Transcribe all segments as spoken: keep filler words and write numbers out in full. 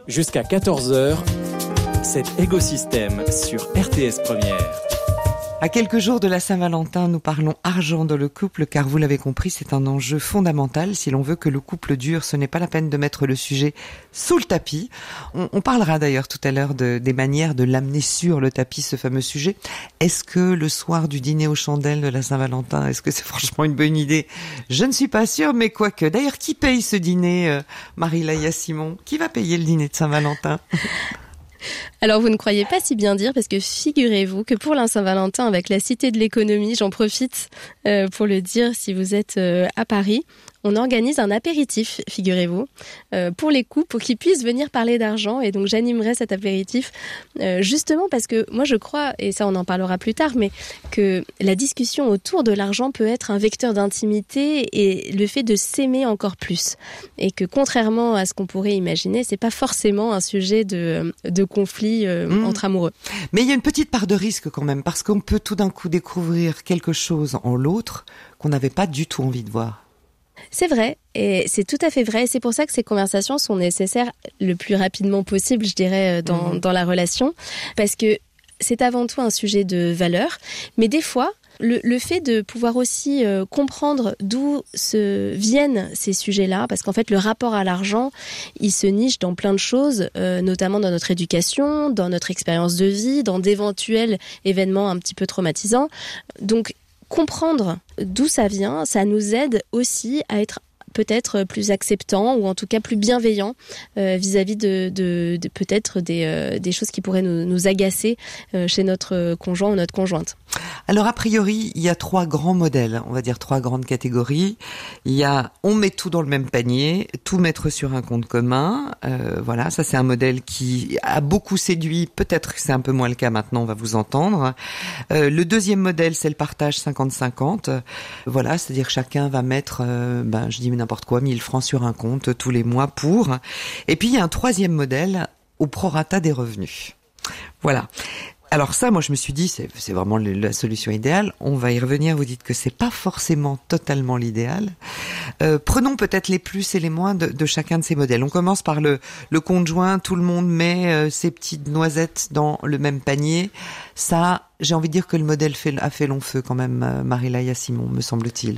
Jusqu'à quatorze heures, c'est Écosystème sur R T S Première. À quelques jours de la Saint-Valentin, nous parlons argent dans le couple, car vous l'avez compris, c'est un enjeu fondamental. Si l'on veut que le couple dure, ce n'est pas la peine de mettre le sujet sous le tapis. On, on parlera d'ailleurs tout à l'heure de, des manières de l'amener sur le tapis, ce fameux sujet. Est-ce que le soir du dîner aux chandelles de la Saint-Valentin, est-ce que c'est franchement une bonne idée ? Je ne suis pas sûre, mais quoique. D'ailleurs, qui paye ce dîner, euh, Marie-Laïa Simon ? Qui va payer le dîner de Saint-Valentin ? Alors vous ne croyez pas si bien dire, parce que figurez-vous que pour la Saint-Valentin, avec la Cité de l'économie, j'en profite euh, pour le dire si vous êtes euh, à Paris, on organise un apéritif, figurez-vous, euh, pour les couples, pour qu'ils puissent venir parler d'argent. Et donc j'animerai cet apéritif euh, justement parce que moi je crois, et ça on en parlera plus tard, mais que la discussion autour de l'argent peut être un vecteur d'intimité et le fait de s'aimer encore plus. Et que contrairement à ce qu'on pourrait imaginer, c'est pas forcément un sujet de, de conflit euh, mmh. entre amoureux. Mais il y a une petite part de risque quand même, parce qu'on peut tout d'un coup découvrir quelque chose en l'autre qu'on n'avait pas du tout envie de voir. C'est vrai, et c'est tout à fait vrai. Et c'est pour ça que ces conversations sont nécessaires le plus rapidement possible, je dirais, dans, mmh. dans la relation. Parce que c'est avant tout un sujet de valeur. Mais des fois, le, le fait de pouvoir aussi euh, comprendre d'où se viennent ces sujets-là, parce qu'en fait, le rapport à l'argent, il se niche dans plein de choses, euh, notamment dans notre éducation, dans notre expérience de vie, dans d'éventuels événements un petit peu traumatisants. Donc, comprendre d'où ça vient, ça nous aide aussi à être peut-être plus acceptants ou en tout cas plus bienveillants euh, vis-à-vis de, de, de peut-être des, euh, des choses qui pourraient nous, nous agacer euh, chez notre conjoint ou notre conjointe. Alors a priori, il y a trois grands modèles, on va dire trois grandes catégories. Il y a on met tout dans le même panier, tout mettre sur un compte commun. Euh, voilà, ça c'est un modèle qui a beaucoup séduit. Peut-être que c'est un peu moins le cas maintenant, on va vous entendre. Euh, le deuxième modèle, c'est le partage cinquante cinquante. Voilà, c'est-à-dire que chacun va mettre, euh, ben je dis n'importe quoi, mille francs sur un compte tous les mois pour. Et puis il y a un troisième modèle au prorata des revenus. Voilà. Alors ça, moi je me suis dit, c'est, c'est vraiment le, la solution idéale. On va y revenir, vous dites que c'est pas forcément totalement l'idéal. Euh, prenons peut-être les plus et les moins de, de chacun de ces modèles. On commence par le, le conjoint, tout le monde met euh, ses petites noisettes dans le même panier. Ça, j'ai envie de dire que le modèle fait, a fait long feu quand même, euh, Marie-Laïa Simon, me semble-t-il.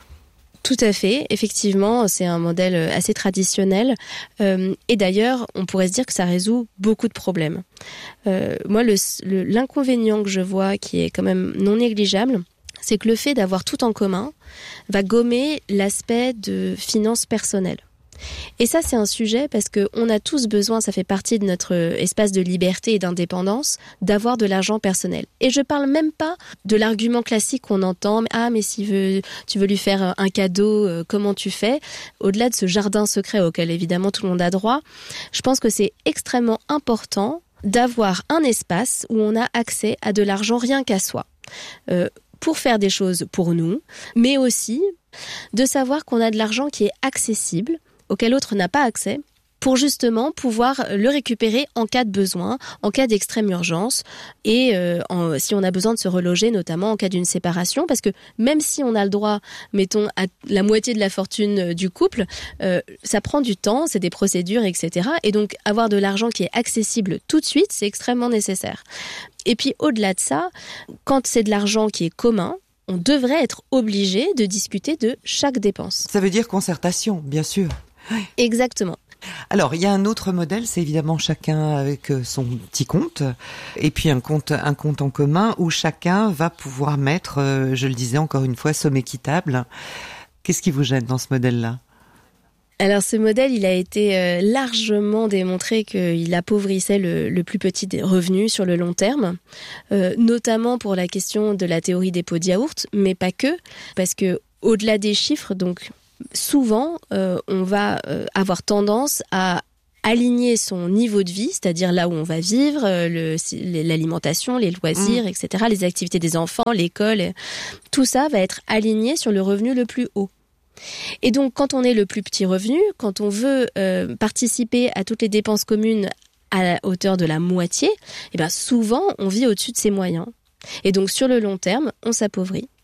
Tout à fait, effectivement, c'est un modèle assez traditionnel euh, et d'ailleurs, on pourrait se dire que ça résout beaucoup de problèmes. Euh, moi, le, le, l'inconvénient que je vois, qui est quand même non négligeable, c'est que le fait d'avoir tout en commun va gommer l'aspect de finances personnelles. Et ça, c'est un sujet parce qu'on a tous besoin, ça fait partie de notre espace de liberté et d'indépendance, d'avoir de l'argent personnel. Et je parle même pas de l'argument classique qu'on entend, ah mais si veux, tu veux lui faire un cadeau, euh, comment tu fais ? Au-delà de ce jardin secret auquel évidemment tout le monde a droit, je pense que c'est extrêmement important d'avoir un espace où on a accès à de l'argent rien qu'à soi. Euh, pour faire des choses pour nous, mais aussi de savoir qu'on a de l'argent qui est accessible, auquel l'autre n'a pas accès, pour justement pouvoir le récupérer en cas de besoin, en cas d'extrême urgence, et euh, en, si on a besoin de se reloger, notamment en cas d'une séparation, parce que même si on a le droit, mettons, à la moitié de la fortune du couple, euh, ça prend du temps, c'est des procédures, et cetera. Et donc, avoir de l'argent qui est accessible tout de suite, c'est extrêmement nécessaire. Et puis, au-delà de ça, quand c'est de l'argent qui est commun, on devrait être obligé de discuter de chaque dépense. Ça veut dire concertation, bien sûr. Exactement. Alors, il y a un autre modèle, c'est évidemment chacun avec son petit compte, et puis un compte, un compte en commun où chacun va pouvoir mettre, euh, je le disais encore une fois, somme équitable. Qu'est-ce qui vous gêne dans ce modèle-là ? Alors ce modèle, il a été euh, largement démontré qu'il appauvrissait le, le plus petit des revenus sur le long terme, euh, notamment pour la question de la théorie des pots de yaourt, mais pas que, parce que au-delà des chiffres, donc souvent, euh, on va euh, avoir tendance à aligner son niveau de vie, c'est-à-dire là où on va vivre, euh, le, l'alimentation, les loisirs, mmh. et cetera, les activités des enfants, l'école, et, tout ça va être aligné sur le revenu le plus haut. Et donc, quand on est le plus petit revenu, quand on veut euh, participer à toutes les dépenses communes à la hauteur de la moitié, eh ben souvent, on vit au-dessus de ses moyens. Et donc, sur le long terme, on s'appauvrit.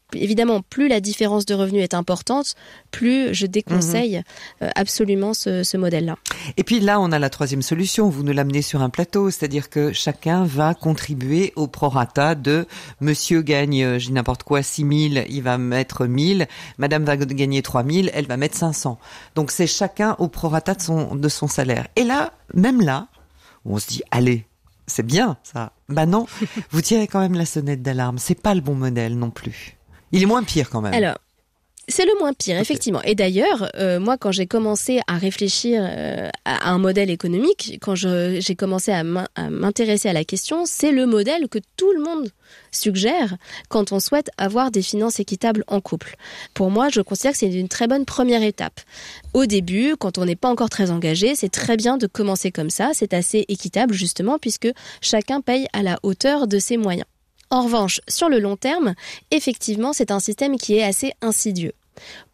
évidemment, plus la différence de revenus est importante, plus je déconseille mmh. euh, absolument ce, ce modèle-là. Et puis là, on a la troisième solution. Vous nous l'amenez sur un plateau, c'est-à-dire que chacun va contribuer au prorata de monsieur gagne, j'ai n'importe quoi, six mille, il va mettre mille, madame va gagner trois mille, elle va mettre cinq cents. Donc c'est chacun au prorata de son, de son salaire. Et là, même là, on se dit, allez, c'est bien ça. Bah non, vous tirez quand même la sonnette d'alarme. C'est pas le bon modèle non plus. Il est moins pire quand même. Alors, c'est le moins pire, okay. effectivement. Et d'ailleurs, euh, moi, quand j'ai commencé à réfléchir euh, à un modèle économique, quand je, j'ai commencé à, m'in- à m'intéresser à la question, c'est le modèle que tout le monde suggère quand on souhaite avoir des finances équitables en couple. Pour moi, je considère que c'est une très bonne première étape. Au début, quand on n'est pas encore très engagé, c'est très bien de commencer comme ça. C'est assez équitable, justement, puisque chacun paye à la hauteur de ses moyens. En revanche, sur le long terme, effectivement, c'est un système qui est assez insidieux. Pourquoi ?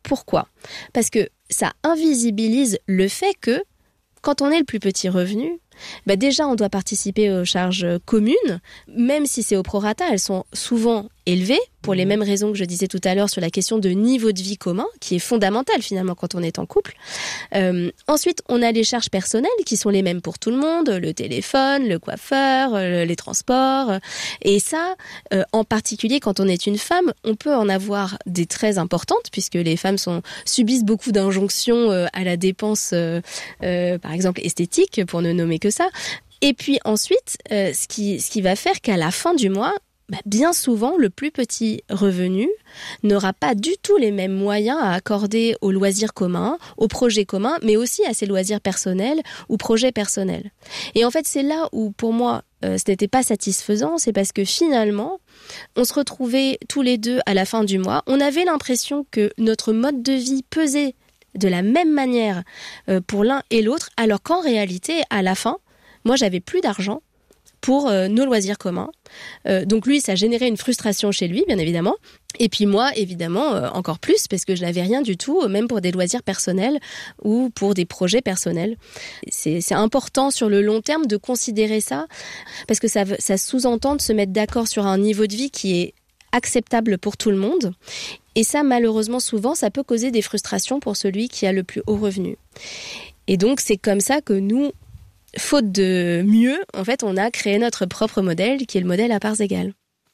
Parce que ça invisibilise le fait que, quand on est le plus petit revenu, bah déjà on doit participer aux charges communes, même si c'est au prorata, elles sont souvent élevées, pour les mêmes raisons que je disais tout à l'heure sur la question de niveau de vie commun, qui est fondamentale finalement quand on est en couple. Euh, ensuite, on a les charges personnelles qui sont les mêmes pour tout le monde, le téléphone, le coiffeur, euh, les transports. Et ça, euh, en particulier quand on est une femme, on peut en avoir des très importantes, puisque les femmes sont, subissent beaucoup d'injonctions euh, à la dépense, euh, euh, par exemple esthétique, pour ne nommer que ça. Et puis ensuite, euh, ce qui, ce qui va faire qu'à la fin du mois, bah, bien souvent, le plus petit revenu n'aura pas du tout les mêmes moyens à accorder aux loisirs communs, aux projets communs, mais aussi à ses loisirs personnels ou projets personnels. Et en fait, c'est là où, pour moi, euh, ce n'était pas satisfaisant, c'est parce que finalement, on se retrouvait tous les deux à la fin du mois. On avait l'impression que notre mode de vie pesait de la même manière euh, pour l'un et l'autre, alors qu'en réalité, à la fin, moi, j'avais plus d'argent pour euh, nos loisirs communs. Euh, donc lui, ça générait une frustration chez lui, bien évidemment. Et puis moi, évidemment, euh, encore plus, parce que je n'avais rien du tout, même pour des loisirs personnels ou pour des projets personnels. C'est, c'est important sur le long terme de considérer ça, parce que ça, ça sous-entend de se mettre d'accord sur un niveau de vie qui est acceptable pour tout le monde. Et ça, malheureusement, souvent, ça peut causer des frustrations pour celui qui a le plus haut revenu. Et donc, c'est comme ça que nous, faute de mieux, en fait, on a créé notre propre modèle, qui est le modèle à parts égales.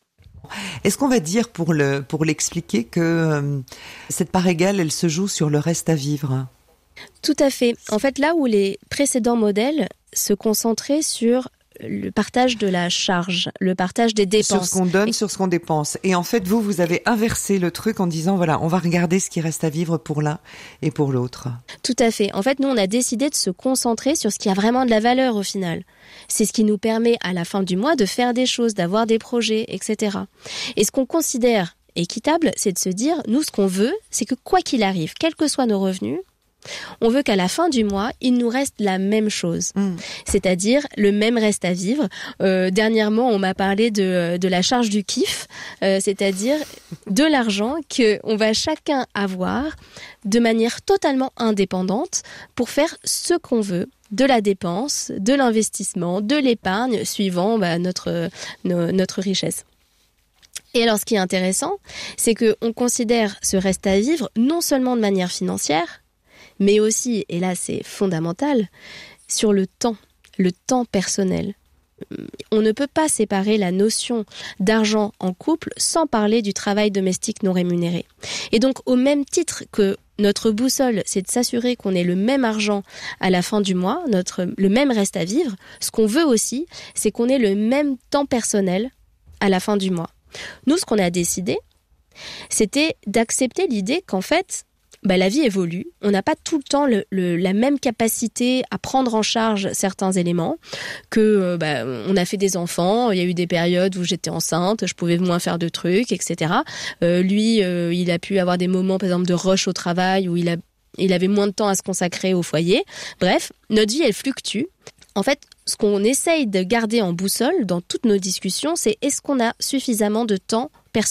Est-ce qu'on va dire, pour le pour l'expliquer, que euh, cette part égale, elle se joue sur le reste à vivre ? Tout à fait. En fait, là où les précédents modèles se concentraient sur le partage de la charge, le partage des dépenses. Sur ce qu'on donne, et... sur ce qu'on dépense. Et en fait, vous, vous avez inversé le truc en disant, voilà, on va regarder ce qui reste à vivre pour l'un et pour l'autre. Tout à fait. En fait, nous, on a décidé de se concentrer sur ce qui a vraiment de la valeur au final. C'est ce qui nous permet, à la fin du mois, de faire des choses, d'avoir des projets, et cetera. Et ce qu'on considère équitable, c'est de se dire, nous, ce qu'on veut, c'est que quoi qu'il arrive, quels que soient nos revenus, on veut qu'à la fin du mois, il nous reste la même chose, mmh. c'est-à-dire le même reste à vivre. Euh, dernièrement, on m'a parlé de, de la charge du kiff, euh, c'est-à-dire de l'argent qu'on va chacun avoir de manière totalement indépendante pour faire ce qu'on veut, de la dépense, de l'investissement, de l'épargne, suivant bah, notre, no, notre richesse. Et alors, ce qui est intéressant, c'est qu'on considère ce reste à vivre non seulement de manière financière, mais aussi, et là c'est fondamental, sur le temps, le temps personnel. On ne peut pas séparer la notion d'argent en couple sans parler du travail domestique non rémunéré. Et donc, au même titre que notre boussole, c'est de s'assurer qu'on ait le même argent à la fin du mois, notre, le même reste à vivre, ce qu'on veut aussi, c'est qu'on ait le même temps personnel à la fin du mois. Nous, ce qu'on a décidé, c'était d'accepter l'idée qu'en fait, bah, la vie évolue, on n'a pas tout le temps le, le, la même capacité à prendre en charge certains éléments, que bah, on a fait des enfants, il y a eu des périodes où j'étais enceinte, je pouvais moins faire de trucs, et cetera. Euh, lui, euh, il a pu avoir des moments, par exemple, de rush au travail, où il, a, il avait moins de temps à se consacrer au foyer. Bref, notre vie, elle fluctue. En fait, ce qu'on essaye de garder en boussole dans toutes nos discussions, c'est est-ce qu'on a suffisamment de temps personnel ?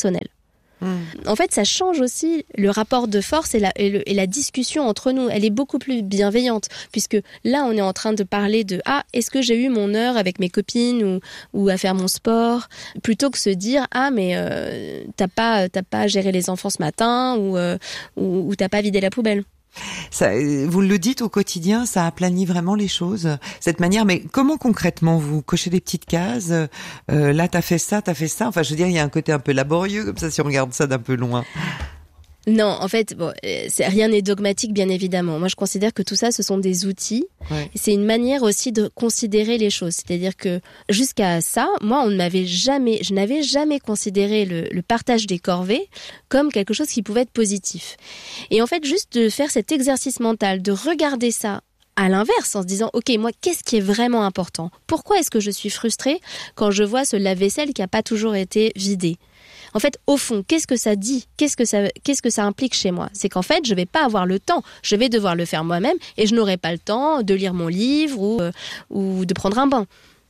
Mmh. En fait, ça change aussi le rapport de force et la, et, le, et la discussion entre nous. Elle est beaucoup plus bienveillante, puisque là, on est en train de parler de « Ah, est-ce que j'ai eu mon heure avec mes copines ou, ou à faire mon sport ?» plutôt que se dire « Ah, mais euh, t'as pas, t'as pas géré les enfants ce matin ou, euh, ou, ou t'as pas vidé la poubelle. » Ça, vous le dites au quotidien, ça aplanit vraiment les choses, cette manière. Mais comment concrètement vous cochez des petites cases, euh, là t'as fait ça, t'as fait ça. Enfin, je veux dire, il y a un côté un peu laborieux comme ça si on regarde ça d'un peu loin. Non, en fait, bon, c'est, rien n'est dogmatique, bien évidemment. Moi, je considère que tout ça, ce sont des outils. Ouais. C'est une manière aussi de considérer les choses. C'est-à-dire que jusqu'à ça, moi, on ne m'avait jamais, je n'avais jamais considéré le, le partage des corvées comme quelque chose qui pouvait être positif. Et en fait, juste de faire cet exercice mental, de regarder ça à l'inverse, en se disant, ok, moi, qu'est-ce qui est vraiment important ? Pourquoi est-ce que je suis frustrée quand je vois ce lave-vaisselle qui n'a pas toujours été vidé ? En fait, au fond, qu'est-ce que ça dit ? Qu'est-ce que ça, qu'est-ce que ça implique chez moi ? C'est qu'en fait, je vais pas avoir le temps. Je vais devoir le faire moi-même et je n'aurai pas le temps de lire mon livre ou, euh, ou de prendre un bain.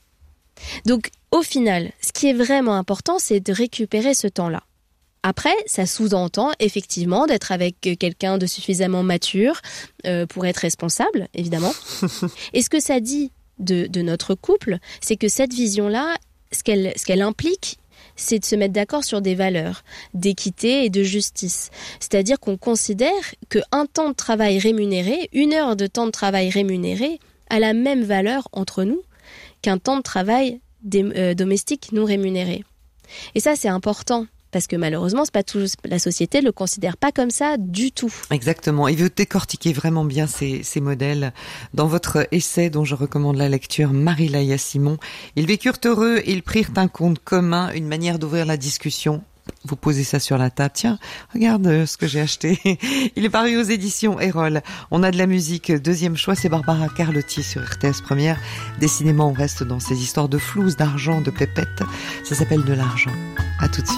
Donc, au final, ce qui est vraiment important, c'est de récupérer ce temps-là. Après, ça sous-entend effectivement d'être avec quelqu'un de suffisamment mature euh, pour être responsable, évidemment. Et ce que ça dit de, de notre couple, c'est que cette vision-là, ce qu'elle, ce qu'elle implique, c'est de se mettre d'accord sur des valeurs d'équité et de justice. C'est-à-dire qu'on considère qu'un temps de travail rémunéré, une heure de temps de travail rémunéré, a la même valeur entre nous qu'un temps de travail des, euh, domestique non rémunéré. Et ça, c'est important. Parce que malheureusement, c'est pas tout, la société ne le considère pas comme ça du tout. Exactement. Il veut décortiquer vraiment bien ces, ces modèles. Dans votre essai dont je recommande la lecture, Marie-Laïa Simon, ils vécurent heureux et ils prirent un compte commun, une manière d'ouvrir la discussion. Vous posez ça sur la table. Tiens, regarde ce que j'ai acheté. Il est paru aux éditions Erol. On a de la musique. Deuxième choix, c'est Barbara Carlotti sur R T S Première. Décidément, on reste dans ces histoires de flouze, d'argent, de pépettes. Ça s'appelle De l'argent. À tout de suite.